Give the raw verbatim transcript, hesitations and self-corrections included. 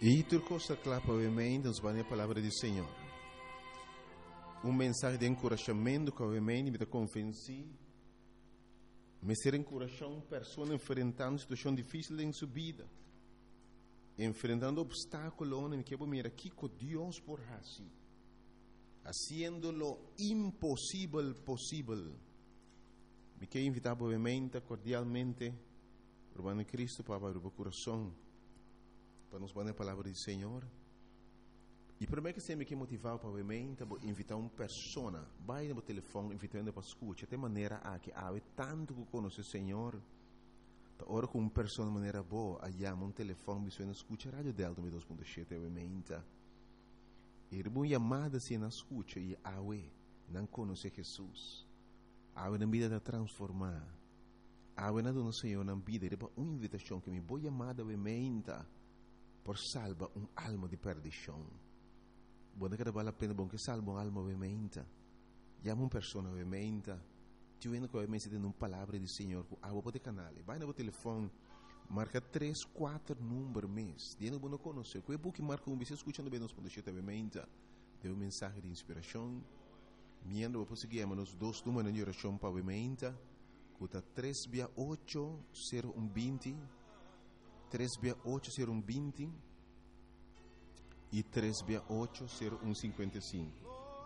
E turcosa clapa obviamente nos vai a palavra do Senhor. Um mensagem de encorajamento que obviamente me dá convencer, me ser encorajar uma pessoa enfrentando situação difícil em sua vida, enfrentando obstáculos, onde que mira aqui com Deus por assim, haciendo lo impossível possível. Me quero invitar obviamente cordialmente por Cristo para abrir o coração, para nos dar a palavra do Senhor. E primeiro que sempre que motivar para obviamente invitar uma pessoa, vai no telefone invitando para escutar, de maneira a que há tanto que conhece o Senhor, ora com uma pessoa de maneira boa, aí há um telefone que escuta a rádio Delta dois ponto sete obviamente. E uma chamada se na escuta e há não conhece Jesus, há na vida de transformar, há na do Senhor na vida, é uma invitação que me vou chamada obviamente por salvar uma alma de perdição. Buona che vale la pena bon che salva un'alma ovviamente. Chiama una persona ovviamente. Ti viene che ovviamente ti una palavra di Signore. Ah, vuoi poter canale. Vai nel telefono. Marca tre quattro numeri mes. Tieni buono conoscere. Quei buchi marca un bisogno ascoltando bene nos conoscete ovviamente. Deu un messaggio di ispirazione. Miando dopo seguiamo nos dos numeri di orazione pa ovviamente. Cuta tre otto zero uno venti. tre otto zero uno venti. E três oito zero um cinquenta e cinco.